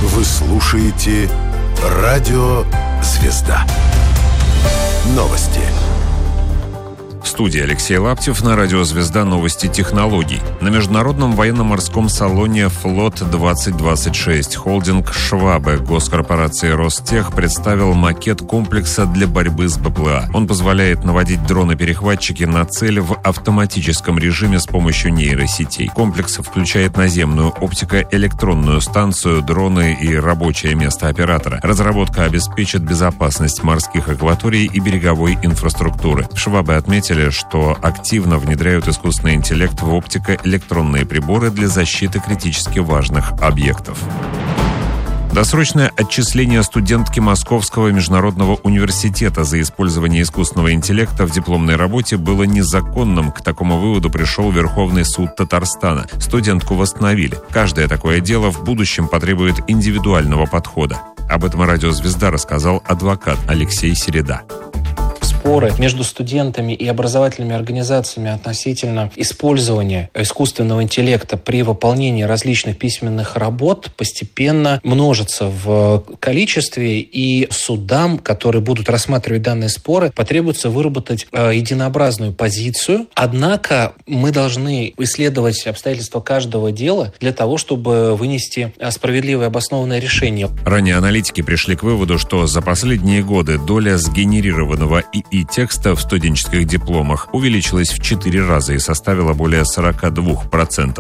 Вы слушаете «Радио Звезда». Новости. В студии Алексей Лаптев, на радио «Звезда» новости технологий. На международном военно-морском салоне «Флот-2026» холдинг «Швабе» госкорпорации «Ростех» представил макет комплекса для борьбы с БПЛА. Он позволяет наводить дроны-перехватчики на цель в автоматическом режиме с помощью нейросетей. Комплекс включает наземную оптико-электронную станцию, дроны и рабочее место оператора. Разработка обеспечит безопасность морских акваторий и береговой инфраструктуры. В «Швабе» отметили, что активно внедряют искусственный интеллект в оптико-электронные приборы для защиты критически важных объектов. Досрочное отчисление студентки Московского международного университета за использование искусственного интеллекта в дипломной работе было незаконным. К такому выводу пришел Верховный суд Татарстана. Студентку восстановили. Каждое такое дело в будущем потребует индивидуального подхода. Об этом радио «Звезда» рассказал адвокат Алексей Середа. Споры между студентами и образовательными организациями относительно использования искусственного интеллекта при выполнении различных письменных работ постепенно множатся в количестве, и судам, которые будут рассматривать данные споры, потребуется выработать единообразную позицию. Однако мы должны исследовать обстоятельства каждого дела для того, чтобы вынести справедливое обоснованное решение. Ранее аналитики пришли к выводу, что за последние годы доля сгенерированного и текста в студенческих дипломах увеличилась в 4 раза и составила более 42%.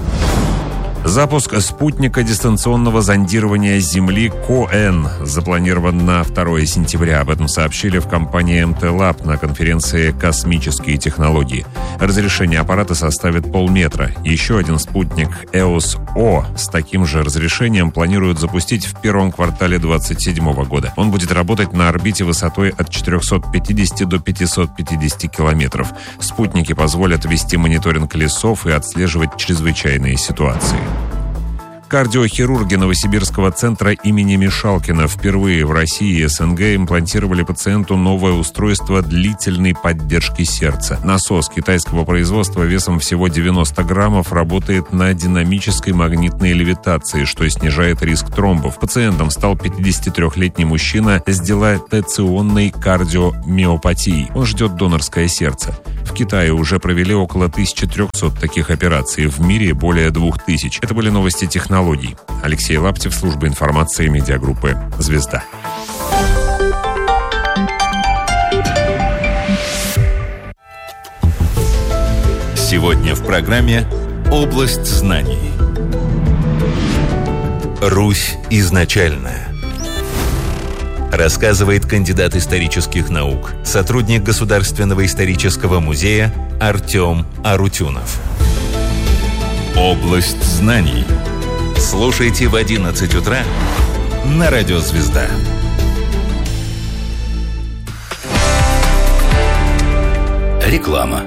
Запуск спутника дистанционного зондирования Земли КОЭН запланирован на 2 сентября. Об этом сообщили в компании МТ-Лаб на конференции «Космические технологии». Разрешение аппарата составит полметра. Еще один спутник EOS-O с таким же разрешением планируют запустить в первом квартале 2027 года. Он будет работать на орбите высотой от 450 до 550 километров. Спутники позволят вести мониторинг лесов и отслеживать чрезвычайные ситуации. Кардиохирурги Новосибирского центра имени Мишалкина впервые в России и СНГ имплантировали пациенту новое устройство длительной поддержки сердца. Насос китайского производства весом всего 90 граммов работает на динамической магнитной левитации, что снижает риск тромбов. Пациентом стал 53-летний мужчина с дилатационной кардиомиопатией. Он ждет донорское сердце. В Китае уже провели около 1300 таких операций, в мире более 2000. Это были новости технологий. Алексей Лаптев, служба информации медиагруппы «Звезда». Сегодня в программе «Область знаний». Русь изначальная. Рассказывает кандидат исторических наук, сотрудник Государственного исторического музея Артем Арутюнов. Область знаний. Слушайте в 11 утра на радио «Звезда». Реклама.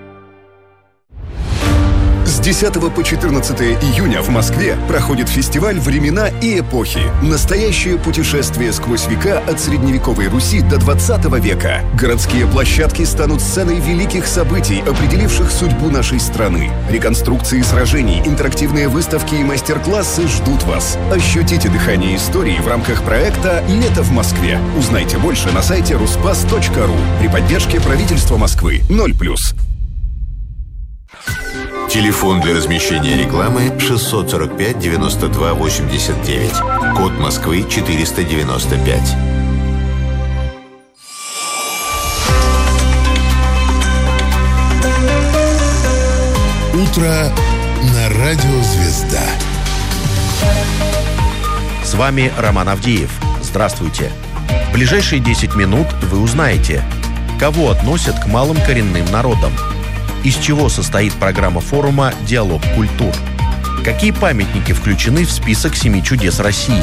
С 10 по 14 июня в Москве проходит фестиваль «Времена и эпохи». Настоящее путешествие сквозь века от средневековой Руси до 20 века. Городские площадки станут сценой великих событий, определивших судьбу нашей страны. Реконструкции сражений, интерактивные выставки и мастер-классы ждут вас. Ощутите дыхание истории в рамках проекта «Лето в Москве». Узнайте больше на сайте ruspas.ru при поддержке правительства Москвы. 0+. Телефон для размещения рекламы 645 92 89. Код Москвы 495. Утро на радио «Звезда». С вами Роман Авдеев. Здравствуйте. В ближайшие 10 минут вы узнаете, кого относят к малым коренным народам, из чего состоит программа форума «Диалог культур», какие памятники включены в список 7 чудес России.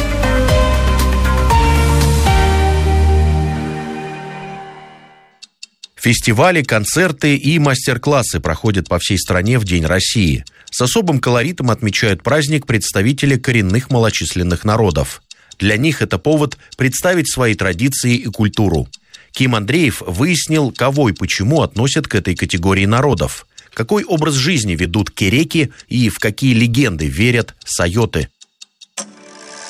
Фестивали, концерты и мастер-классы проходят по всей стране в День России. С особым колоритом отмечают праздник представители коренных малочисленных народов. Для них это повод представить свои традиции и культуру. Ким Андреев выяснил, кого и почему относят к этой категории народов, какой образ жизни ведут кереки и в какие легенды верят сайоты.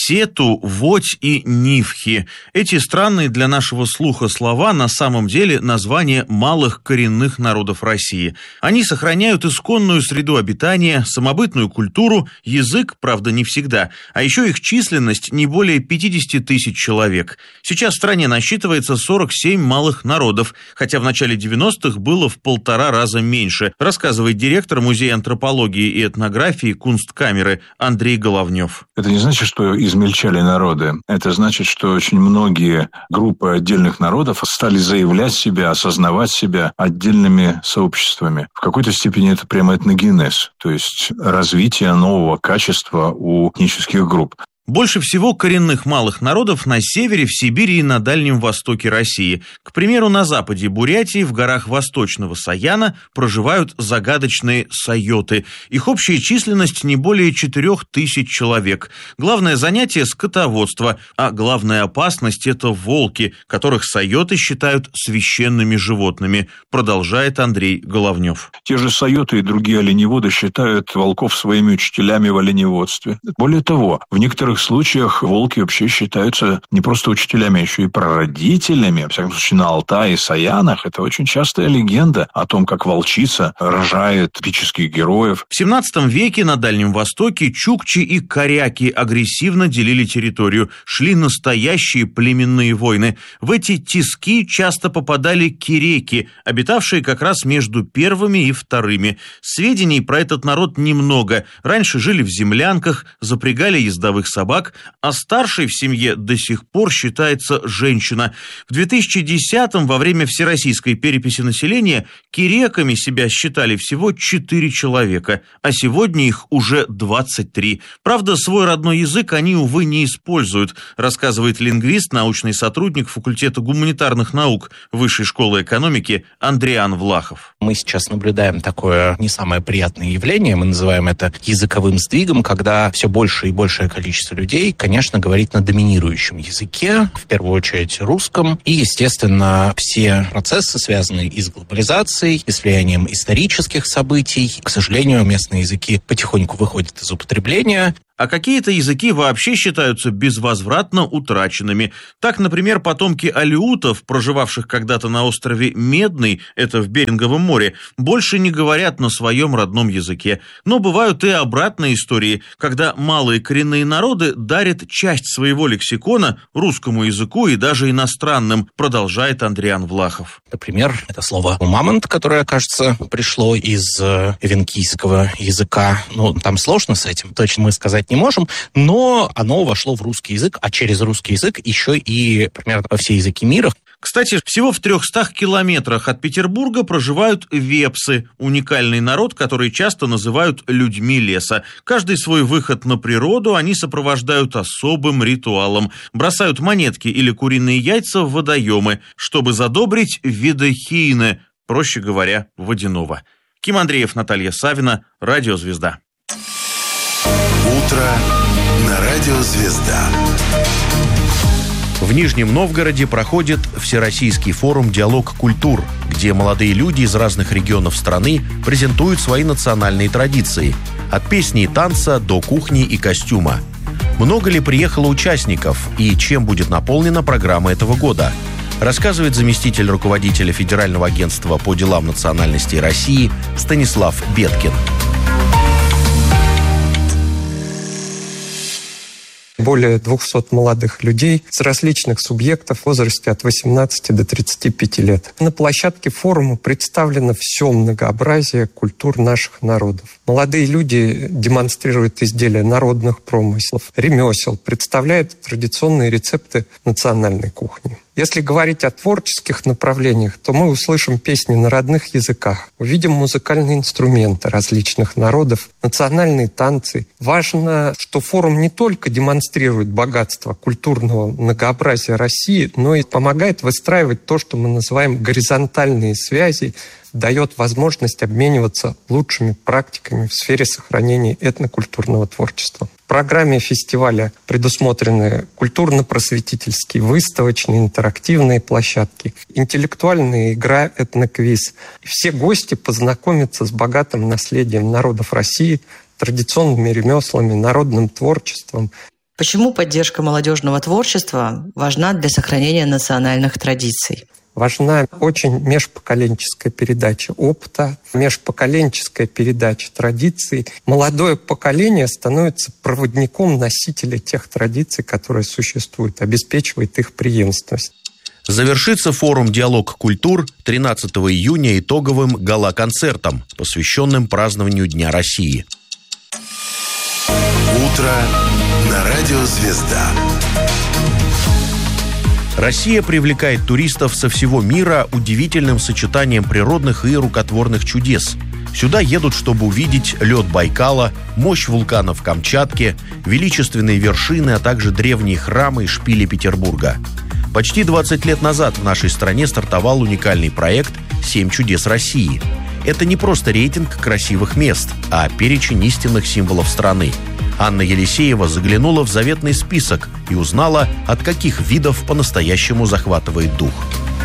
Сету, Водь и Нивхи. Эти странные для нашего слуха слова на самом деле названия малых коренных народов России. Они сохраняют исконную среду обитания, самобытную культуру, язык, правда, не всегда, а еще их численность не более 50 тысяч человек. Сейчас в стране насчитывается 47 малых народов, хотя в начале 90-х было в 1,5 раза меньше, рассказывает директор Музея антропологии и этнографии Кунсткамеры Андрей Головнев. Это не значит, что измельчали народы. Это значит, что очень многие группы отдельных народов стали заявлять себя, осознавать себя отдельными сообществами. В какой-то степени это прямо этногенез, то есть развитие нового качества у этнических групп. Больше всего коренных малых народов на севере, в Сибири и на Дальнем Востоке России. К примеру, на западе Бурятии, в горах Восточного Саяна, проживают загадочные сайоты. Их общая численность не более 4000 человек. Главное занятие – скотоводство, а главная опасность – это волки, которых сайоты считают священными животными, продолжает Андрей Головнев. Те же сайоты и другие оленеводы считают волков своими учителями в оленеводстве. Более того, в некоторых случаях волки вообще считаются не просто учителями, а еще и прародителями. Во всяком случае, на Алтае и Саянах это очень частая легенда о том, как волчица рожает эпических героев. В 17 веке на Дальнем Востоке чукчи и коряки агрессивно делили территорию. Шли настоящие племенные войны. В эти тиски часто попадали киреки, обитавшие как раз между первыми и вторыми. Сведений про этот народ немного. Раньше жили в землянках, запрягали ездовых собак, а старшей в семье до сих пор считается женщина. В 2010-м во время всероссийской переписи населения киреками себя считали всего 4 человека, а сегодня их уже 23. Правда, свой родной язык они, увы, не используют, рассказывает лингвист, научный сотрудник факультета гуманитарных наук Высшей школы экономики Андриан Влахов. Мы сейчас наблюдаем такое не самое приятное явление, мы называем это языковым сдвигом, когда все больше и большее количество людей, конечно, говорит на доминирующем языке, в первую очередь русском, и, естественно, все процессы, связанные и с глобализацией, и с влиянием исторических событий, к сожалению, местные языки потихоньку выходят из употребления. А какие-то языки вообще считаются безвозвратно утраченными. Так, например, потомки алеутов, проживавших когда-то на острове Медный, это в Беринговом море, больше не говорят на своем родном языке. Но бывают и обратные истории, когда малые коренные народы дарят часть своего лексикона русскому языку и даже иностранным, продолжает Андриан Влахов. Например, это слово «мамонт», которое, кажется, пришло из эвенкийского языка. Там сложно с этим, точно мы сказать не можем, но оно вошло в русский язык, а через русский язык еще и примерно во все языки мира. Кстати, всего в 300 километрах от Петербурга проживают вепсы, уникальный народ, который часто называют людьми леса. Каждый свой выход на природу они сопровождают особым ритуалом. Бросают монетки или куриные яйца в водоемы, чтобы задобрить видохийне, проще говоря, водяного. Ким Андреев, Наталья Савина, Радио Звезда. Утро на Радио Звезда. В Нижнем Новгороде проходит Всероссийский форум «Диалог культур», где молодые люди из разных регионов страны презентуют свои национальные традиции. От песни и танца до кухни и костюма. Много ли приехало участников и чем будет наполнена программа этого года? Рассказывает заместитель руководителя Федерального агентства по делам национальностей России Станислав Беткин. Более 200 молодых людей с различных субъектов в возрасте от 18 до 35 лет. На площадке форума представлено все многообразие культур наших народов. Молодые люди демонстрируют изделия народных промыслов, ремесел, представляют традиционные рецепты национальной кухни. Если говорить о творческих направлениях, то мы услышим песни на родных языках, увидим музыкальные инструменты различных народов, национальные танцы. Важно, что форум не только демонстрирует богатство культурного многообразия России, но и помогает выстраивать то, что мы называем горизонтальные связи, дает возможность обмениваться лучшими практиками в сфере сохранения этнокультурного творчества. В программе фестиваля предусмотрены культурно-просветительские, выставочные, интерактивные площадки, интеллектуальная игра «Этноквиз». Все гости познакомятся с богатым наследием народов России, традиционными ремеслами, народным творчеством. Почему поддержка молодежного творчества важна для сохранения национальных традиций? Важна очень межпоколенческая передача опыта, межпоколенческая передача традиций. Молодое поколение становится проводником носителя тех традиций, которые существуют, обеспечивает их преемственность. Завершится форум «Диалог культур» 13 июня итоговым гала-концертом, посвященным празднованию Дня России. Утро на радио «Звезда». Россия привлекает туристов со всего мира удивительным сочетанием природных и рукотворных чудес. Сюда едут, чтобы увидеть лед Байкала, мощь вулканов Камчатки, величественные вершины, а также древние храмы и шпили Петербурга. Почти 20 лет назад в нашей стране стартовал уникальный проект «7 чудес России». Это не просто рейтинг красивых мест, а перечень истинных символов страны. Анна Елисеева заглянула в заветный список и узнала, от каких видов по-настоящему захватывает дух.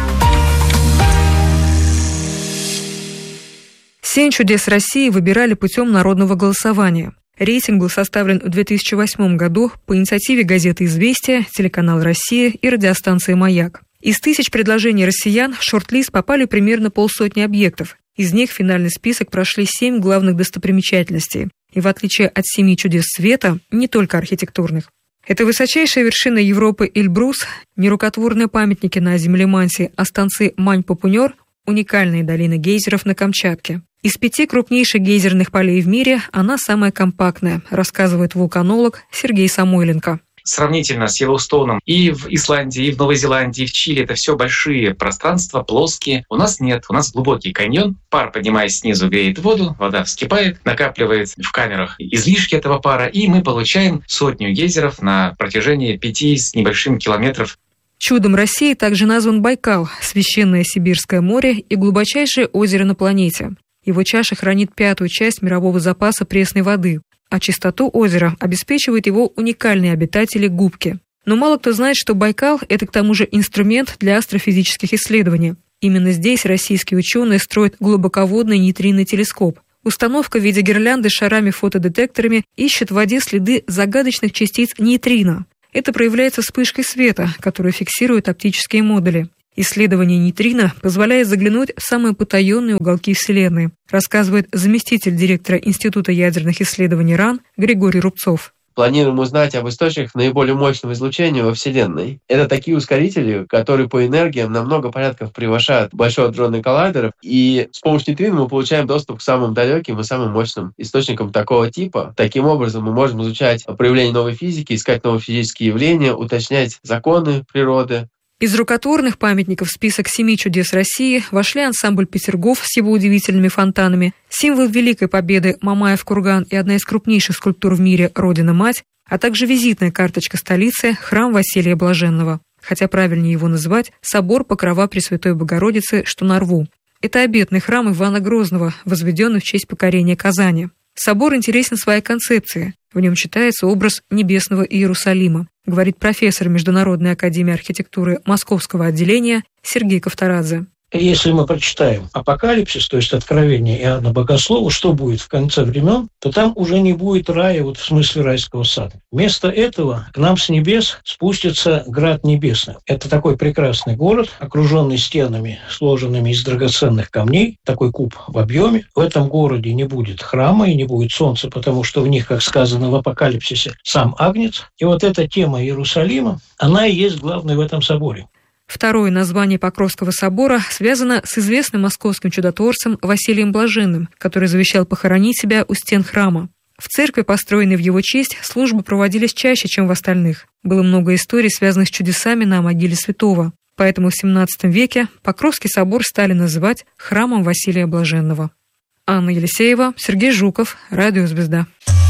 7 чудес России выбирали путем народного голосования. Рейтинг был составлен в 2008 году по инициативе газеты «Известия», телеканал «Россия» и радиостанции «Маяк». Из тысяч предложений россиян в шорт-лист попали примерно полсотни объектов. Из них в финальный список прошли 7 главных достопримечательностей. И в отличие от 7 чудес света, не только архитектурных. Это высочайшая вершина Европы Эльбрус, нерукотворные памятники на землемансе Останцы Мань-Папунер, уникальные долины гейзеров на Камчатке. Из 5 крупнейших гейзерных полей в мире она самая компактная, рассказывает вулканолог Сергей Самойленко. Сравнительно с Йеллоустоуном и в Исландии, и в Новой Зеландии, и в Чили это все большие пространства, плоские. У нас нет, у нас глубокий каньон. Пар, поднимаясь снизу, греет воду, вода вскипает, накапливает в камерах излишки этого пара, и мы получаем 100 гейзеров на протяжении 5 с небольшим километров. Чудом России также назван Байкал, священное Сибирское море и глубочайшее озеро на планете. Его чаша хранит 1/5 часть мирового запаса пресной воды, а чистоту озера обеспечивают его уникальные обитатели губки. Но мало кто знает, что Байкал – это к тому же инструмент для астрофизических исследований. Именно здесь российские ученые строят глубоководный нейтринный телескоп. Установка в виде гирлянды с шарами-фотодетекторами ищет в воде следы загадочных частиц нейтрино. Это проявляется вспышкой света, которую фиксируют оптические модули. Исследование нейтрино позволяет заглянуть в самые потаенные уголки Вселенной, рассказывает заместитель директора Института ядерных исследований РАН Григорий Рубцов. Планируем узнать об источниках наиболее мощного излучения во Вселенной. Это такие ускорители, которые по энергиям на много порядков превышают Большой адронный коллайдер. И с помощью нейтрино мы получаем доступ к самым далеким и самым мощным источникам такого типа. Таким образом, мы можем изучать проявления новой физики, искать новые физические явления, уточнять законы природы. Из рукотворных памятников в список 7 чудес России вошли ансамбль Петергоф с его удивительными фонтанами, символ Великой Победы Мамаев курган и одна из крупнейших скульптур в мире Родина-Мать, а также визитная карточка столицы храм Василия Блаженного. Хотя правильнее его называть собор Покрова Пресвятой Богородицы, что на Рву. Это обетный храм Ивана Грозного, возведенный в честь покорения Казани. Собор интересен своей концепцией. В нем читается образ небесного Иерусалима, говорит профессор Международной академии архитектуры Московского отделения Сергей Ковторадзе. Если мы прочитаем Апокалипсис, то есть Откровение Иоанна Богослова, что будет в конце времен, то там уже не будет рая, вот в смысле райского сада. Вместо этого к нам с небес спустится Град Небесный. Это такой прекрасный город, окруженный стенами, сложенными из драгоценных камней, такой куб в объеме. В этом городе не будет храма и не будет солнца, потому что в них, как сказано в Апокалипсисе, сам Агнец. И вот эта тема Иерусалима, она и есть главная в этом соборе. Второе название Покровского собора связано с известным московским чудотворцем Василием Блаженным, который завещал похоронить себя у стен храма. В церкви, построенной в его честь, службы проводились чаще, чем в остальных. Было много историй, связанных с чудесами на могиле святого. Поэтому в XVII веке Покровский собор стали называть храмом Василия Блаженного. Анна Елисеева, Сергей Жуков, Радио «Звезда».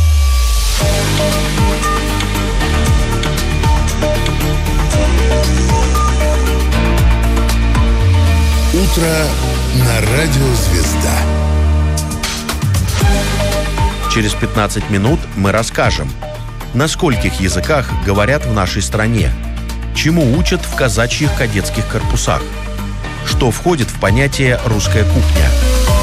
Утро на радио «Звезда». Через 15 минут мы расскажем, на скольких языках говорят в нашей стране, чему учат в казачьих кадетских корпусах, что входит в понятие «русская кухня».